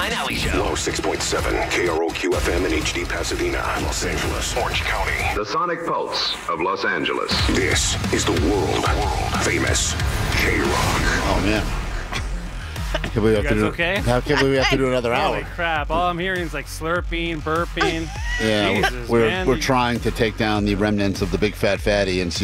Ryan Alley Show. 106.7 KROQ FM in HD Pasadena, Los Angeles, Orange County. The Sonic Pulse of Los Angeles. This is the world famous K-Rock. Oh, man. Can we have to do, okay? How can we have to do another Holy hour? crap. All I'm hearing is like slurping, burping. Yeah, Jesus, we're man. trying to take down the remnants of the Big Fat Fatty and see